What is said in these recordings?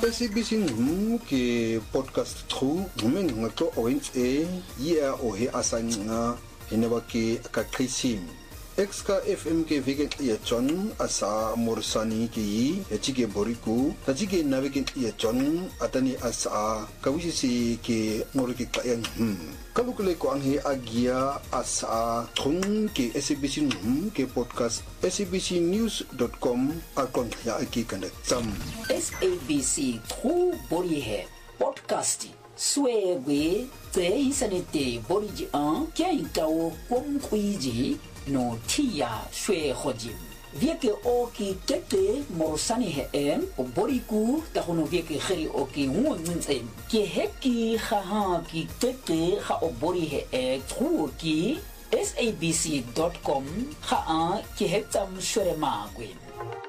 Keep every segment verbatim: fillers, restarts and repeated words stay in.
S A B C ngum ke podcast tru ngumen ngato owens e ya o he asanga heneba ke akakrisim Exka F M ke vegan ya John asa morsani ke yi echike boriku tajike navegen ya John atani asa kawisi ke ngorike kayan hmm kalukule ko anghe agia asa thung ke S A B C ngum ke podcast S A B C news dot com akon ya aki kanda sam S A B C tru bori he podcast swebe te isanete bori ji an kya ikawo kom kuiji no tia shwe khojim vieke oki tete morsani he em o boriku ta hono vieke kheri oki ngunzen ke heki kha ki tete kha o bori he e truki S A B C dot com kha a ke hetam shwe ma gwen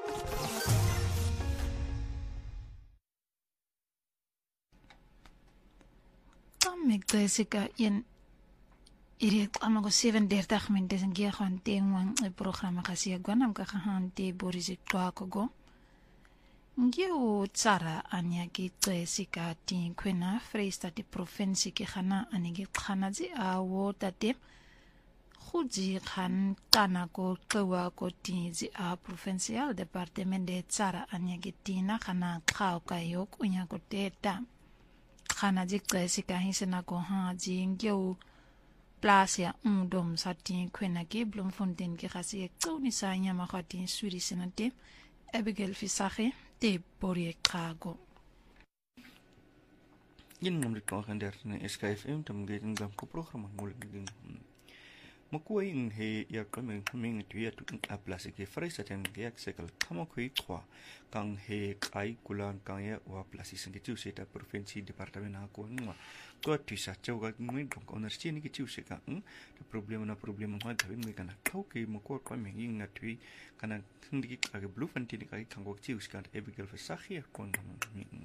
Tam ik Jessica in Iri amago seven dertig minutes en kia gaan tengwang e programa kasi agwanam ka kahante borisi twako go. Ngia o tsara anya ki Jessica tin kwena freista di provinsi ki khana anigi khana zi awo tate khudzi khan tana ko twa ko tin zi a provincial departement de tsara anya ki tina khana khao kayok unya ko teta. Khana zi Jessica hisena ko ha zi ngia Place ya undom sa tin kwena ke Bloemfontein ke gasi ek tsoni sa nya ma gatin suri senate Abigail Fisage te bori kago Yin ngam dit ko kan der ne S K F M tam ge ngam ko program ngol ngin Makua in he ya kameng kameng tu ya tu a place ke freisa ten ge ak sekal kama khui khwa kang he kai kulan kang ya wa place sing ke tu se ta provinsi departament ha ko ngwa to tu sa chau ga ngin ko oner chi ni ke tu se ka de problem na problem ma ga ngi kana kau ke makua ko meng ing na tu kana ndi ka ge Bloemfontein ka kang ko tu se ka Abigail Fisage ko ngam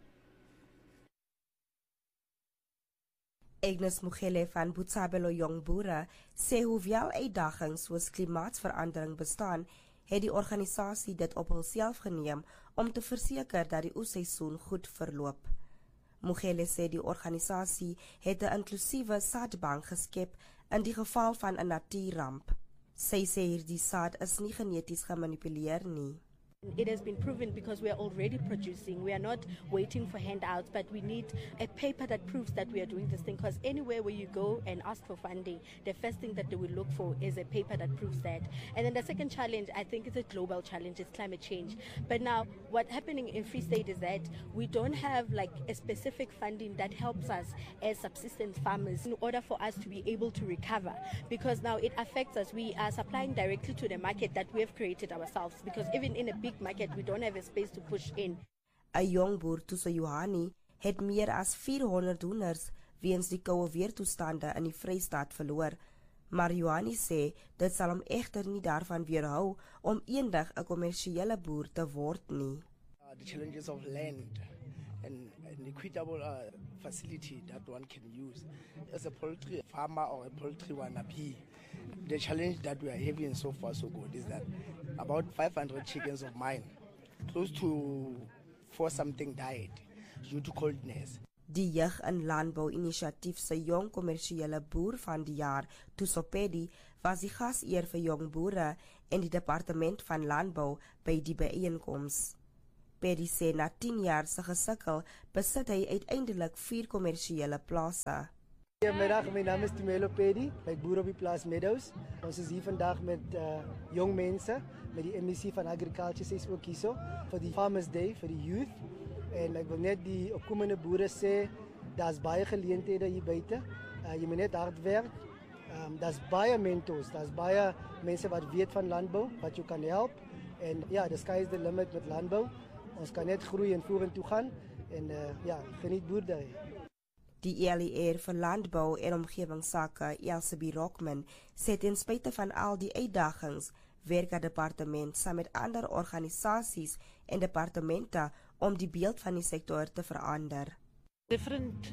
Agnes Mugele van Botshabelo Jong Boere sê hoewel uitdagings soos klimaatsverandering bestaan, het die organisasie dit op hulself geneem om te verseker dat die oesseisoen goed verloop. Mugele sê die organisasie het 'n inklusiewe saadbank geskep in die geval van 'n natuurramp. Sy sê hierdie saad is nie geneties gemanipuleer nie. It has been proven because we are already producing. We are not waiting for handouts, but we need a paper that proves that we are doing this thing. Because anywhere where you go and ask for funding, the first thing that they will look for is a paper that proves that. And then the second challenge, I think, is a global challenge, it's climate change. But now, what's happening in Free State is that we don't have like a specific funding that helps us as subsistence farmers in order for us to be able to recover. Because now it affects us. We are supplying directly to the market that we have created ourselves. Because even in a big market, we don't have a space to push in. 'n Jong boer Tuso Johani het meer as vierhonderd hoenders weens die koue weertoestande in die Vrystaat verloor. Maar Johani sê dit sal hom egter nie daarvan weerhou om eendag 'n kommersiële boer te word nie. Uh, the challenges of land and an equitable uh, facility that one can use as a poultry farmer or a poultry wannabe. The challenge that we are having so far so good is that about five hundred chickens of mine, close to four something died due to coldness. Die Jeug in Landbou Inisiatief se jong kommersiële boer van die jaar, Tusopedi, was die gaseer vir jong boere en die departement van landbou by die byeenkoms. Pedi sê na tien jaar se gesukkel, besit hy uiteindelik vier kommersiële plase. Goedemiddag, my naam is Tumelo Pedi, ek boer op die plaas Meadows. Ons is hier vandag met uh, jong mense, met die M E C van Agriculture sê ook hierso, vir die Farmers Day, vir die youth. En ek wil net die opkomende boere sê, daar's baie geleenthede hier buite. Uh, jy moet net hard werk. Um, daar's baie mentors, daar's baie mense wat weet van landbou, wat jou kan help. En ja, the sky is the limit met landbou. Ons kan net groei en vorentoe gaan en uh, ja, geniet boerdery. Die E L E R vir Landbou en Omgewingsake, Elsie Rockman, sê ten spyte van al die uitdagings, werk die departement saam met ander organisasies en departemente om die beeld van die sektor te verander. Different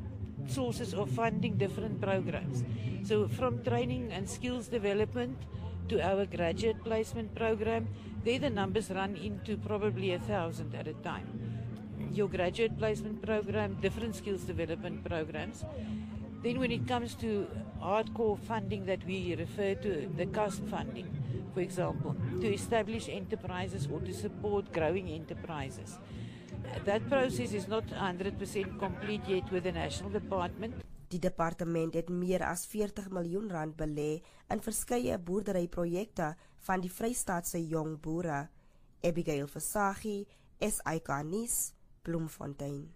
sources of funding, different programs. So from training and skills development to our graduate placement program, there the numbers run into probably a thousand at a time. your graduate placement program, different skills development programs. Then when it comes to hardcore funding that we refer to, the cost funding, for example, to establish enterprises or to support growing enterprises. That process is not one hundred percent complete yet with the National Department. Die departement het meer as veertig miljoen rand belê in verskeie boerderyprojekte van die Vrystaatse jong boere. Abigail Versaghi, S I K Nuus, Bloemfontein.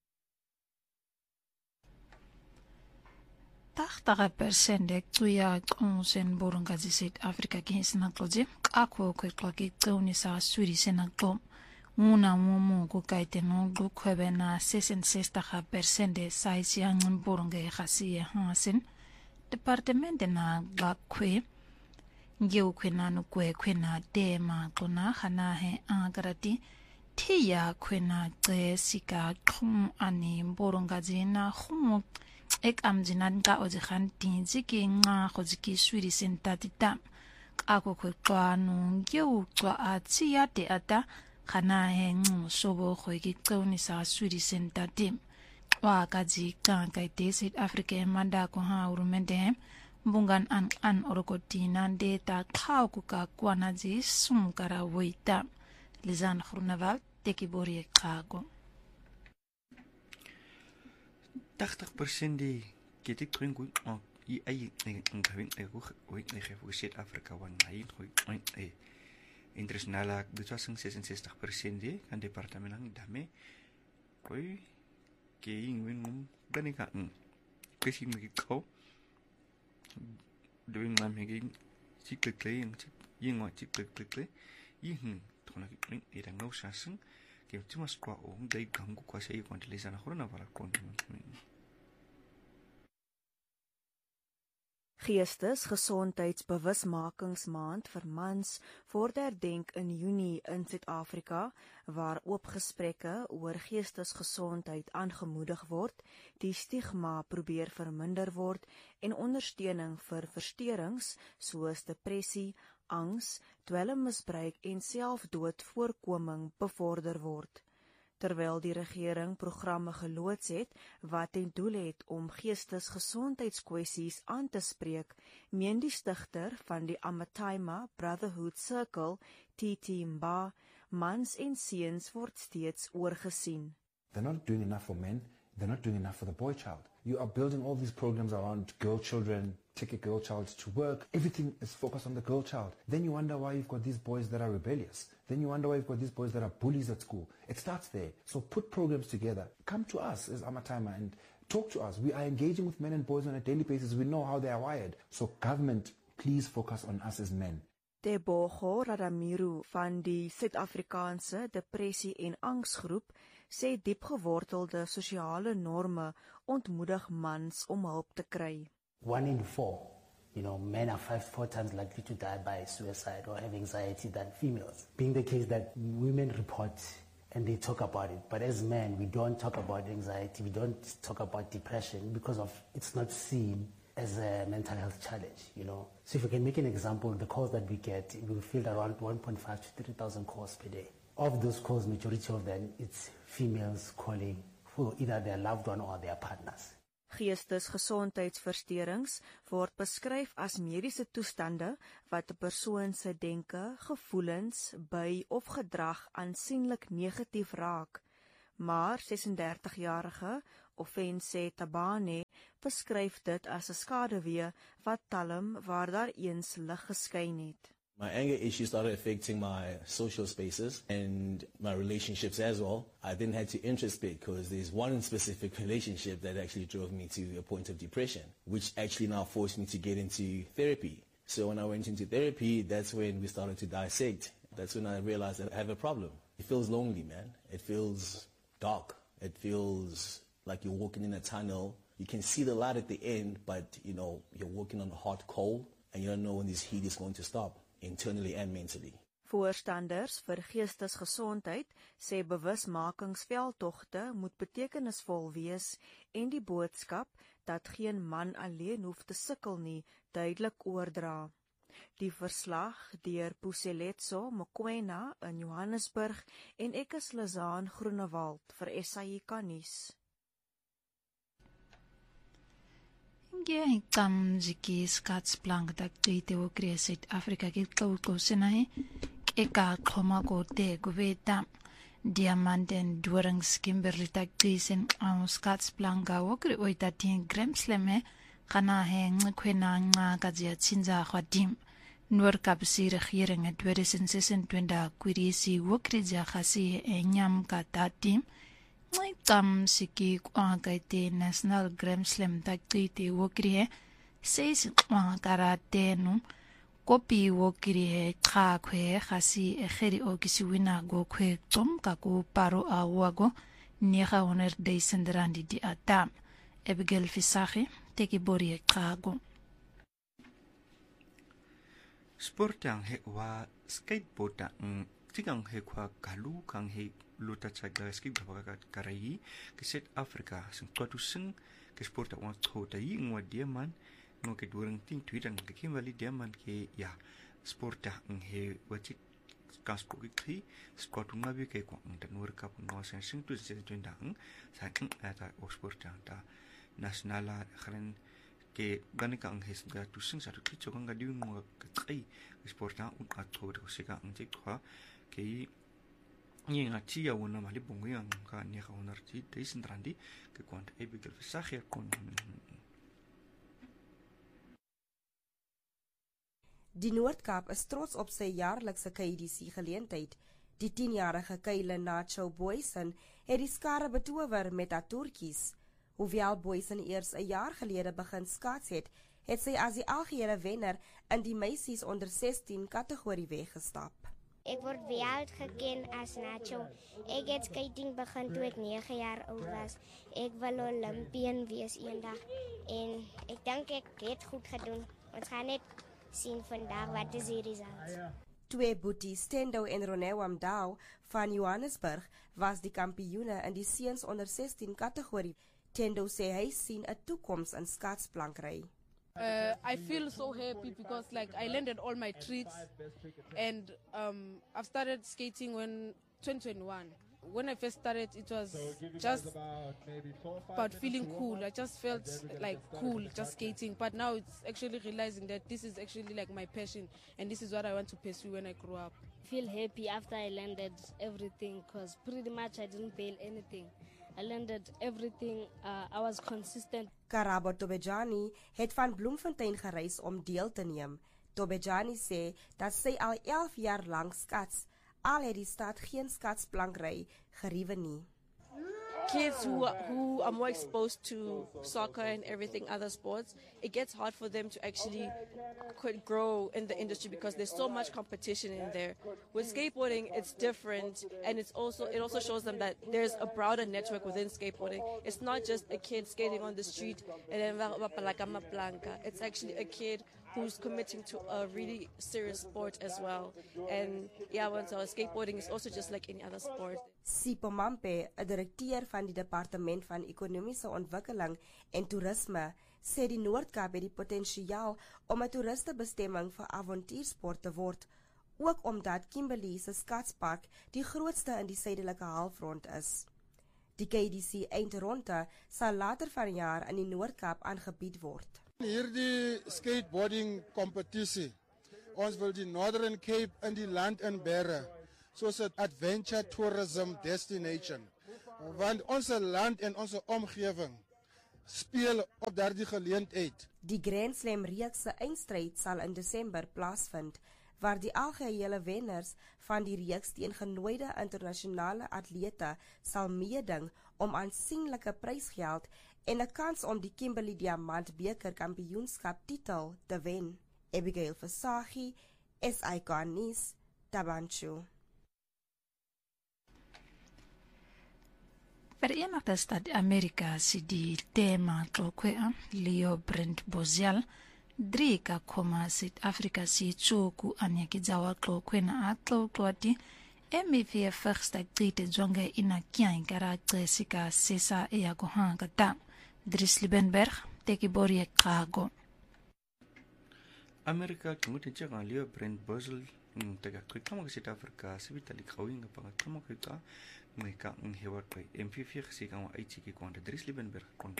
tagtaga persende tuya onsen borongazi South Africa kinsina kloje akho kweklaki qeunisa suri senaklo una mumu ku kaiteno gukhwebe na sesenta persende saisi angin boronge khasi hasen department na gakwe ngeu kwena no kwe kwena tema klona khana he agarati thiya kwena qe sika khum ani borongazi na khum ek amjinan ka ojihan tinji ki nga khojiki swiri sentatita ako kwetwa no ngeu twa atia te ata khana he ngu sobo khoiki qeunisa swiri sentati wa kaji ka kaite South Africa manda ko ha urumende bungan an an orokotina data khau ku ka kwanaji sumkara woita lizan khurnaval tekibori kago tachtig persent die get ek kring goed op i ai ngawing ek ook ooit nie gefokus South Africa wan hy goed eh internasionale betwasing sesenta persent die kan departement ang dame koi ke ingwin mum ganika mm kasi mgiko doing my making secret playing yin wa secret play yin tona ki ira no shasen ke tumas kwa o dai gangu kwa sei kon telesa na horna para kon Geestesgesondheidsbewusmakingsmaand vir mans word herdenk in Junie in Suid-Afrika, waar oop gesprekke oor geestesgesondheid aangemoedig word, die stigma probeer verminder word en ondersteuning vir versteurings soos depressie, angs, dwelmmisbruik en selfdoodvoorkoming bevorder word. Terwyl die regering programme geloods het wat ten doel het om geestesgesondheidskwessies aan te spreek, meen die stigter van die Amataima Brotherhood Circle, T T Mba, mans en seuns word steeds oorgesien. They're not doing enough for men, they're not doing enough for the boy child. You are building all these programs around girl children, take a girl child to work. Everything is focused on the girl child. Then you wonder why you've got these boys that are rebellious. Then you wonder why you've got these boys that are bullies at school. It starts there. So put programs together. Come to us as Amataima and talk to us. We are engaging with men and boys on a daily basis. We know how they are wired. So government, please focus on us as men. Tebogo Radamiru van die Suid-Afrikaanse Depressie en Angsgroep sê diepgewortelde sosiale norme ontmoedig mans om hulp te kry. One in four, you know, men are five, four times likely to die by suicide or have anxiety than females. Being the case that women report and they talk about it, but as men, we don't talk about anxiety, we don't talk about depression because of it's not seen as a mental health challenge, you know. So if we can make an example, the calls that we get, we field around one point five to three thousand calls per day. Of those calls, majority of them, it's females calling for either their loved one or their partners. Geestesgesondheidsversteurings word beskryf as mediese toestande wat 'n persoon se denke, gevoelens, by of gedrag aansienlik negatief raak. Maar ses-en-dertig-jarige Offense Tabane beskryf dit as 'n skaduwee wat talm waar daar eens lig geskyn het. My anger issue started affecting my social spaces and my relationships as well. I then had to introspect because there's one specific relationship that actually drove me to a point of depression, which actually now forced me to get into therapy. So when I went into therapy, that's when we started to dissect. That's when I realized that I have a problem. It feels lonely, man. It feels dark. It feels like you're walking in a tunnel. You can see the light at the end, but you know, you're walking on a hot coal and you don't know when this heat is going to stop. Internally and mentally. Voorstanders vir geestesgesondheid sê bewusmakingsveldtogte moet betekenisvol wees en die boodskap dat geen man alleen hoef te sukkel nie duidelik oordra. Die verslag deur Puseletso Mokoena in Johannesburg en ek is Lizaan Groenewald vir S A I K nuus. Nge kam jiki skatsplank tak tite o kre Suid-Afrika ke tlo sinae ke ka khoma ko te guveta diamanten dorings Kimberley tak tisen au skatsplank o kre oita tin gremsleme kana heng kwena nga ka dia tsinza khadim nur kapsi regering in twintig sesentwintig kwirisi wo kre ja khasi enyam ka tatim Ngai tam siki kwa kaite National Grand Slam takite wokrie seis kwa karate no kopi wokrie kha khwe khasi kheri okisi wina go khwe tom ka ko paro awago ni kha oner de sendrandi di atam Abigail Fisachi teki bori kago Sportang he wa skateboarda tigang he kwa kalu kang he luta chaga skip baka karai ke South Africa sing kwatu sing ke sporta wa thota yi ngwa diaman no ke durang ting twitan ke kimali diaman ke ya sporta ng he wachi kasko ke khi squatu ngabi ke ko ng tanur kap no sen sing tu se tundang sa king ata o sporta ta nationala kharen ke ganika ang he ga tu sing sa tu kicho ga diu ngwa ke kai sporta un atho de sika ang tik khwa ke Ni ngachi ya wona mali bongo yang ka ni ka onar ti deisen drandi ke kwant Abigail Fisachi kon. Die Noord-Kaap is trots op sy jaarlikse K D C geleentheid. Die tienjarige Kylie Nacho Boysen het die skare betower met haar toertjies. Hoewel Boysen eers 'n jaar gelede begin skaats het, het sy as die algehele wenner in die meisies onder sestien kategorie weggestap. Ek word wel geken as Nacho. Ek het skating begin toe ek nege jaar oud was. Ek wil Olympien wees eendag en ek dink ek het goed gedoen. Ons gaan net sien vandag wat is die results. Twee boeties, Tendo en Ronel Amdau van Johannesburg was die kampioene in die seuns onder sestien kategorie. Tendo sê hy sien 'n toekoms in skaatsplankry. Uh, I feel so happy because like I landed all my tricks and um, I've started skating when twenty twenty-one. When I first started, it was just about feeling cool. I just felt like cool just skating. But now it's actually realizing that this is actually like my passion and this is what I want to pursue when I grow up. I feel happy after I landed everything because pretty much I didn't fail anything. I landed everything. Uh, I was consistent. Karabo Tobejani het van Bloemfontein gereis om deel te neem. Tobejani sê dat sy al elf jaar lank skats, al het die stad geen skatsplankry geriewe nie. Kids who are, who are more exposed to soccer and everything other sports, it gets hard for them to actually could grow in the industry because there's so much competition in there. With skateboarding, it's different, and it's also it also shows them that there's a broader network within skateboarding. It's not just a kid skating on the street and then like I'm a blanca. It's actually a kid who's committing to a really serious sport as well. And yeah, so skateboarding is also just like any other sport. Sipo Mampe, 'n direkteur van die Departement van Ekonomiese Ontwikkeling en Toerisme, sê die Noord-Kaap het die potensiaal om 'n toeristebestemming vir avontuursport te word, ook omdat Kimberley se skatspark die grootste in die suidelike halfrond is. Die K D C eindronde sal later vanjaar in die Noord-Kaap aangebied word. Hierdie skateboarding kompetisie, ons wil die Northern Cape in die land inbere, soos 'n adventure tourism destination. Want ons land en ons omgewing speel op daardie geleentheid. Die Grand Slam reeks se eindstryd sal in Desember plaasvind, waar die algehele wenners van die reeks teen genooide internasionale atlete sal meeding om aansienlike prysgeld en 'n kans om die Kimberley Diamant Beker Kampioenskap titel te wen. Abigail Fisachi, S A I K nuus, Tabanchu. Verenigde Staten Amerika si di tema tlokwea Leo Brent Bozial drika koma Suid-Afrika si tsoku anyakizawa tlokwena atlotwati M V F firsta grite jonge ina kian karakter sika sesa ya kohanga ta Dries Liebenberg teki borie kago. Amerika kemudian jangan Leo Brent Bosel tega kritama ke Suid-Afrika sebita di kawin apa kritama kita mereka menghewat by M V V si kamu I T ki kwanta Dries Liebenberg kon.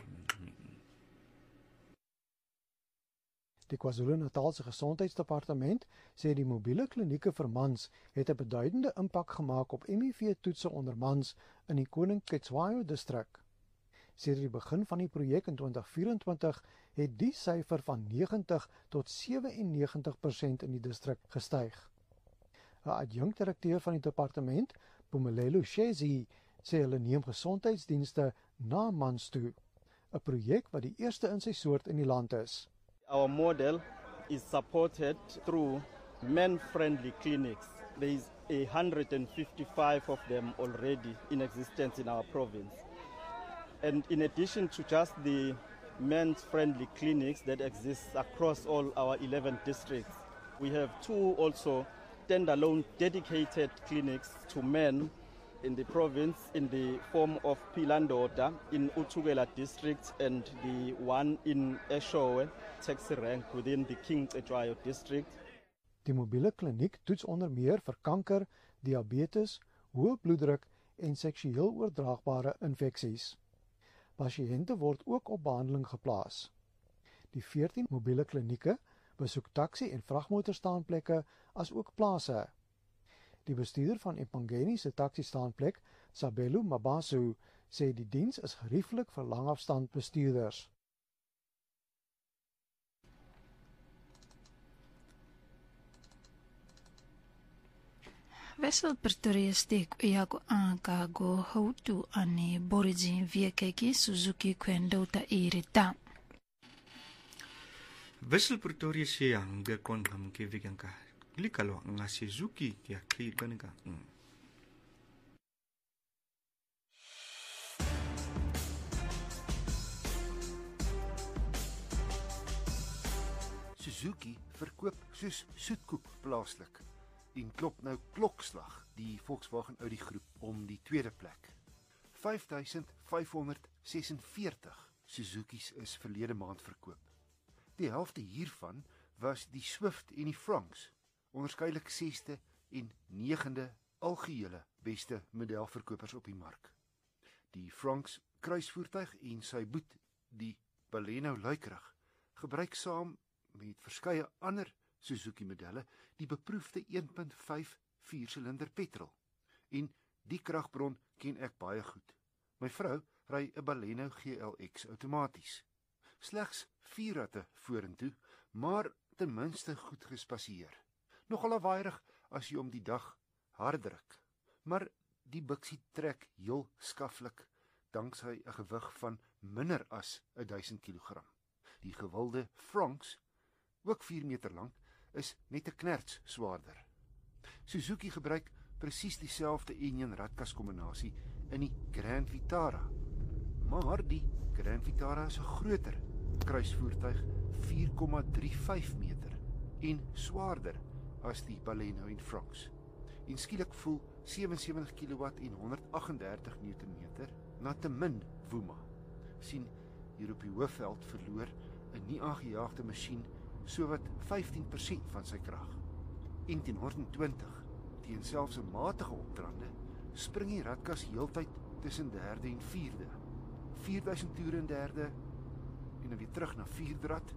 Die KwaZulu-Natalse Gesondheidsdepartement sê die mobiele klinieke vir mans het 'n beduidende impak gemaak op M I V-toetse onder mans in die Koning Cetshwayo distrik. Sedert die begin van die projek in twintig vyf-en-twintig het die syfer van negentig tot sewe en negentig persent in die distrik gestyg. 'n Adjunkdirekteur van die departement, Pumelelo Shezi, sê hulle neem gesondheidsdienste na mans toe, 'n projek wat die eerste in sy soort in die land is. Our model is supported through men-friendly clinics. There is one hundred fifty-five of them already in existence in our province. And in addition to just the men's-friendly clinics that exist across all our eleven districts, we have two also standalone dedicated clinics to men in the province in the form of Philandoda in Uthugela district and the one in Eshowe, taxi rank within the King Cetshwayo district. Die mobiele kliniek toets onder meer vir kanker, diabetes, hoë bloeddruk en seksueel oordraagbare infeksies. Pasiënte word ook op behandeling geplaas. Die veertien mobiele klinieke besoek taxi- en vragmotorstaanplekke as ook plase. Die bestuurder van Empangeni se taxi-staanplek, Sabelo Mabaso, sê die diens is gerieflik vir langafstand bestuurders. Wesel Pretoria steek yako anka go houtu ane boriji viekeki Suzuki kwendota irita. Wesel Pretoria sê hanga kon ham ke viganka. Likalo nga Suzuki kia kli ganika. Suzuki verkoop soos soetkoek plaaslik en klop nou klokslag die Volkswagen Audi groep om die tweede plek. vyf duisend vyf honderd sesenveertig Suzuki's is verlede maand verkoop. Die helfte hiervan was die Swift en die Franks, onderskeidelik sesde en negende algehele beste modelverkopers op die mark. Die Franks kruisvoertuig en sy boet, die Baleno luikerig, gebruik saam met verskeie ander Suzuki modelle die beproefde een punt vyf viersilinder petrol. En die kragbron ken ek baie goed. My vrou ry 'n Baleno G L X outomaties. Slegs vier ratte vorentoe, maar ten minste goed gespasieer. Nogal lawaaierig as jy om die dag hard druk, maar die biksie trek heel skaflik danksy 'n gewig van minder as duisend kilogram. Die gewilde Franks, ook vier meter lank, is net 'n knerts swaarder. Suzuki gebruik presies dieselfde enjin ratkas kombinasie in die Grand Vitara, maar die Grand Vitara is 'n groter kruisvoertuig, vier komma drie vyf meter en swaarder as die Baleno en Franks. En skielik voel sewensewentig kilowatt en honderdagtendertig newtonmeter na te min woema. Sien, hier op die hoofveld verloor 'n nie aangejaagde masjien sowat vyftien persent van sy krag. En teen honderdtwintig, teen selfs 'n matige opdraande, spring die ratkas heeltyd tussen derde en vierde. vyf duisend toere in derde en dan weer terug na vierde rad